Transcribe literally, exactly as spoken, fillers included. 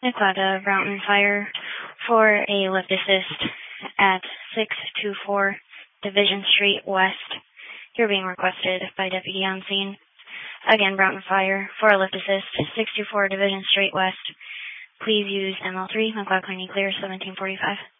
Nicoletta Broughton Fire for a lift assist at six two four Division Street West. You're being requested by Deputy on scene. Again, Broughton Fire for a lift assist, six two four Division Street West. Please use M L three, McLeod County Clear, seventeen forty-five.